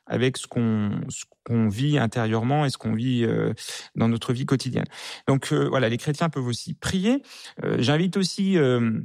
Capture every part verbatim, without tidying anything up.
avec ce qu'on, ce qu'on vit intérieurement et ce qu'on vit euh, dans notre vie quotidienne. Donc euh, voilà, les chrétiens peuvent aussi prier. Euh, j'invite aussi euh,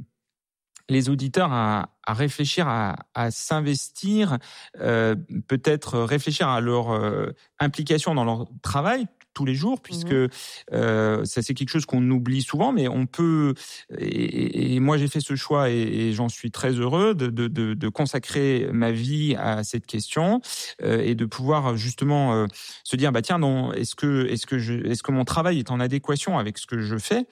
les auditeurs à, à réfléchir, à, à s'investir, euh, peut-être réfléchir à leur euh, implication dans leur travail tous les jours, puisque mmh. euh, ça c'est quelque chose qu'on oublie souvent, mais on peut. Et, et moi j'ai fait ce choix et, et j'en suis très heureux de, de, de, de consacrer ma vie à cette question euh, et de pouvoir justement euh, se dire bah tiens non est-ce que est-ce que je est-ce que mon travail est en adéquation avec ce que je fais,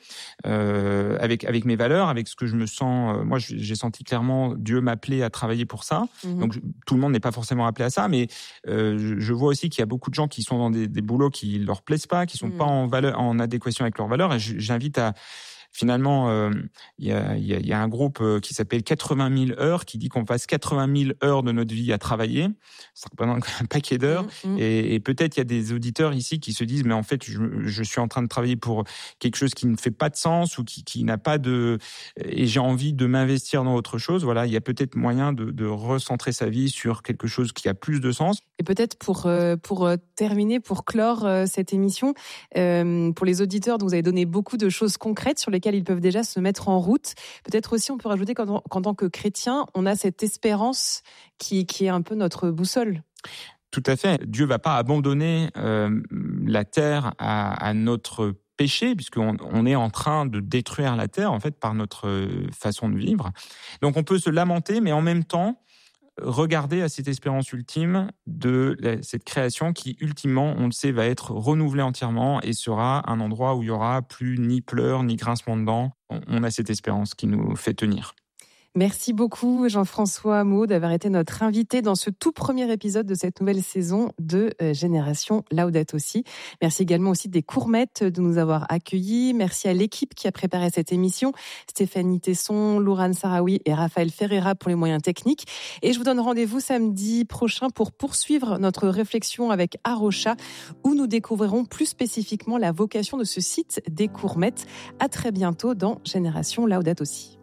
euh, avec avec mes valeurs, avec ce que je me sens. Euh, moi j'ai senti clairement Dieu m'appelait à travailler pour ça. Mmh. Donc je, tout le monde n'est pas forcément appelé à ça, mais euh, je, je vois aussi qu'il y a beaucoup de gens qui sont dans des, des boulots qui leur plaisent pas, qui sont mmh. pas en valeur, en adéquation avec leurs valeurs. Et j'invite à Finalement, il euh, y, a, y, a, y a un groupe qui s'appelle quatre-vingt mille heures qui dit qu'on passe quatre-vingt mille heures de notre vie à travailler. Ça représente un paquet d'heures. Mmh, mmh. Et, et peut-être il y a des auditeurs ici qui se disent mais en fait je, je suis en train de travailler pour quelque chose qui ne fait pas de sens ou qui, qui n'a pas de et j'ai envie de m'investir dans autre chose. Voilà, il y a peut-être moyen de, de recentrer sa vie sur quelque chose qui a plus de sens. Et peut-être pour euh, pour terminer, pour clore euh, cette émission, euh, pour les auditeurs dont vous avez donné beaucoup de choses concrètes sur lesquelles ils peuvent déjà se mettre en route. Peut-être aussi, on peut rajouter qu'en, qu'en tant que chrétien, on a cette espérance qui, qui est un peu notre boussole. Tout à fait. Dieu va pas abandonner euh, la terre à, à notre péché, puisqu'on on est en train de détruire la terre, en fait, par notre façon de vivre. Donc, on peut se lamenter, mais en même temps, regarder à cette espérance ultime de cette création qui, ultimement, on le sait, va être renouvelée entièrement et sera un endroit où il y aura plus ni pleurs, ni grincement de dents. On a cette espérance qui nous fait tenir. Merci beaucoup Jean-François Meaux d'avoir été notre invité dans ce tout premier épisode de cette nouvelle saison de Génération Laudato Si. Merci également aussi des Courmettes de nous avoir accueillis. Merci à l'équipe qui a préparé cette émission, Stéphanie Tesson, Lourane Sarawi et Raphaël Ferreira pour les moyens techniques. Et je vous donne rendez-vous samedi prochain pour poursuivre notre réflexion avec Arocha, où nous découvrirons plus spécifiquement la vocation de ce site des Courmettes. À très bientôt dans Génération Laudato Si.